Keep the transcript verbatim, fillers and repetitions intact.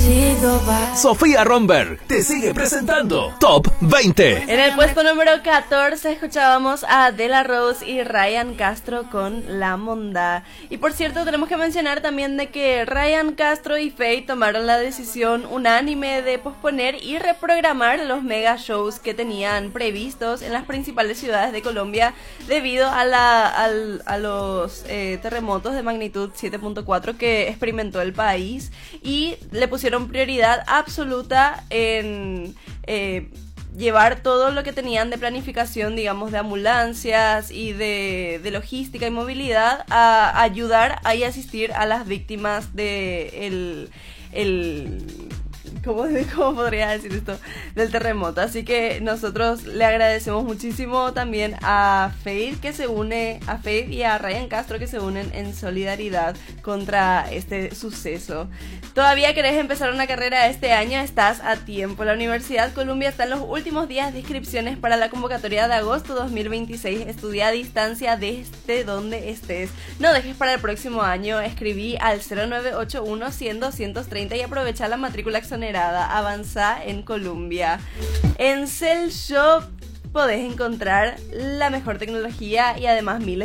Sofía Romberg te sigue presentando Top veinte. En el puesto número catorce escuchábamos a De La Rose y Ryan Castro con La Monda. Y por cierto, tenemos que mencionar también de que Ryan Castro y Feid tomaron la decisión unánime de posponer y reprogramar los mega shows que tenían previstos en las principales ciudades de Colombia debido a, la, al, a los eh, terremotos de magnitud siete punto cuatro que experimentó el país, y le pusieron prioridad absoluta en eh, llevar todo lo que tenían de planificación, digamos, de ambulancias y de, de logística y movilidad a ayudar a y asistir a las víctimas de el, el ¿Cómo, ¿Cómo podría decir esto? Del terremoto. Así que nosotros le agradecemos muchísimo también a Feid que se une, a Feid y a Ryan Castro que se unen en solidaridad contra este suceso. ¿Todavía querés empezar una carrera este año? Estás a tiempo. La Universidad Columbia está en los últimos días de inscripciones para la convocatoria de agosto dos mil veintiséis. Estudia a distancia desde donde estés. No dejes para el próximo año. Escribí al cero nueve ocho uno cien doscientos treinta y aprovecha la matrícula exonerada. Avanza en Columbia. En Cell Shop podés encontrar la mejor tecnología y además miles